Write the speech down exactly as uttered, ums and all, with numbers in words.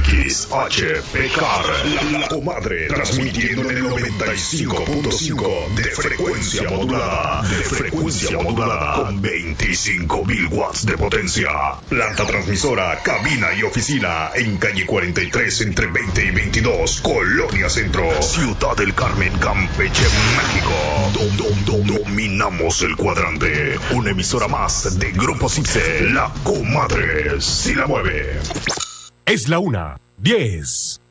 X H P K R, La Comadre, transmitiendo en el noventa y cinco punto cinco de frecuencia modulada, de frecuencia modulada, con veinticinco mil watts de potencia. Planta transmisora, cabina y oficina, en calle cuarenta y tres, entre veinte y veintidós, Colonia Centro, Ciudad del Carmen, Campeche, México. Dom, dom, dom, dominamos el cuadrante. Una emisora más de Grupo Cipse, La Comadre, si la mueve. Es la una, diez.